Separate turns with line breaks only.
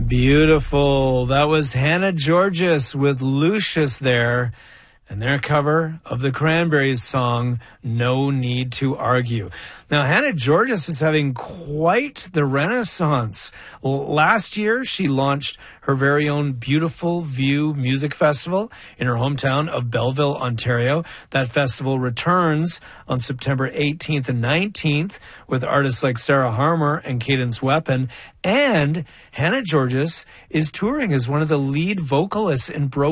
Beautiful. That was Hannah Georgas with Lucius there, and their cover of the Cranberries song, No Need to Argue. Now, Hannah Georgas is having quite the renaissance. Last year, she launched her very own Beautiful View Music Festival in her hometown of Belleville, Ontario. That festival returns on September 18th and 19th with artists like Sarah Harmer and Cadence Weapon. And Hannah Georgas is touring as one of the lead vocalists in